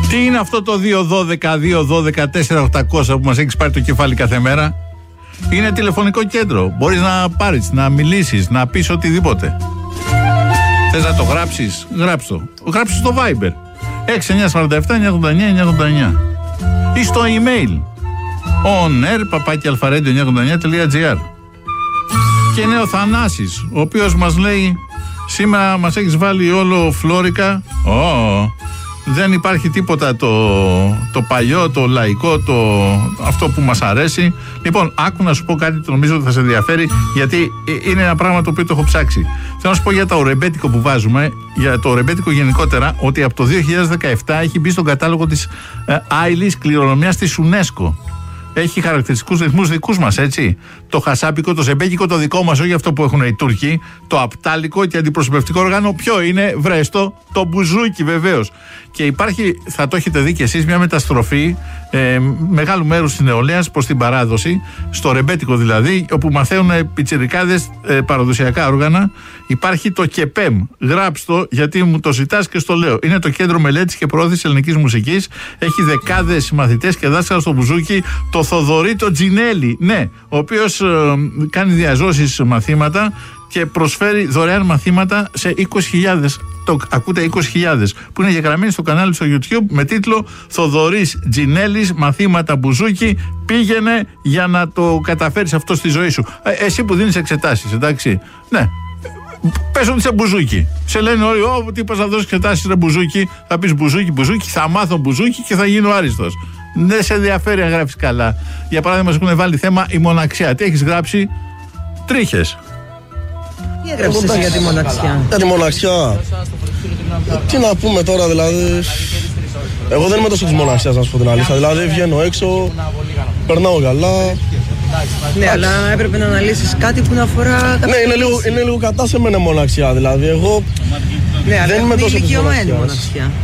Τι είναι αυτό το 212-212-4800 που μας έχεις πάρει το κεφάλι κάθε μέρα? Είναι τηλεφωνικό κέντρο. Μπορείς να πάρεις, να μιλήσεις, να πεις οτιδήποτε. Θες να το γράψεις? Γράψτε το. Γράψτε στο Viber 6947-989-989 ή στο email onair@alpharadio989.gr. Και είναι ο Θανάσης, ο οποίος μας λέει: σήμερα μας έχεις βάλει όλο φλόρικα. Δεν υπάρχει τίποτα το παλιό, το λαϊκό, αυτό που μας αρέσει. Λοιπόν, άκου να σου πω κάτι, το νομίζω ότι θα σε ενδιαφέρει, γιατί είναι ένα πράγμα το οποίο το έχω ψάξει. Θέλω να σου πω για το ρεμπέτικο που βάζουμε, για το ρεμπέτικο γενικότερα, ότι από το 2017 έχει μπει στον κατάλογο της άειλης κληρονομιάς της UNESCO. Έχει χαρακτηριστικούς ρυθμούς δικούς μας, έτσι. Το χασάπικο, το ζεμπέκικο, το δικό μας, όχι αυτό που έχουν οι Τούρκοι. Το απτάλικο και αντιπροσωπευτικό όργανο, ποιο είναι? Βρέστο, το μπουζούκι βεβαίως. Και υπάρχει, θα το έχετε δει κι εσείς, μια μεταστροφή μεγάλου μέρους της νεολαίας προς την παράδοση, στο ρεμπέτικο δηλαδή, όπου μαθαίνουν πιτσιρικάδες παραδοσιακά όργανα. Υπάρχει το ΚΕΠΕΜ. Γράψτε το, γιατί μου το ζητάς και στο λέω. Είναι το Κέντρο Μελέτης και Προώθησης Ελληνικής Μουσικής. Έχει δεκάδες μαθητές και δάσκαλους στο μπουζούκι. Το Θοδωρή το Τζινέλη, ναι, ο οποίος κάνει διαζώσεις μαθήματα και προσφέρει δωρεάν μαθήματα σε 20.000. Το ακούτε, 20.000 που είναι γεγραμμένοι στο κανάλι στο YouTube με τίτλο Θοδωρής Τζινέλης, μαθήματα μπουζούκι. Πήγαινε για να το καταφέρεις αυτό στη ζωή σου. Εσύ που δίνεις εξετάσεις, εντάξει. Ναι. Πες ότι είσαι μπουζούκι. Σε λένε όλοι: τι πας να δώσεις εξετάσεις, ρε μπουζούκι? Θα πεις μπουζούκι, θα μάθω μπουζούκι και θα γίνω άριστος. Δεν σε ενδιαφέρει αν γράφεις καλά. Για παράδειγμα, μας έχουν βάλει θέμα η μοναξιά. Τι έχεις γράψει? Τρίχες. Τι έγραψες εσύ για τη μοναξιά? Για τη μοναξιά. Τι να πούμε τώρα, δηλαδή. Εγώ δεν είμαι τόσο της μοναξιάς, να σου πω την αλήθεια. Δηλαδή, βγαίνω έξω, περνάω καλά. Ναι, αλλά έπρεπε να αναλύσεις κάτι που να αφορά. Ναι, είναι λίγο κατά σε μένα μοναξιά. Δηλαδή, εγώ ναι, δεν είμαι τόσο της μοναξιάς. Μοναξιά.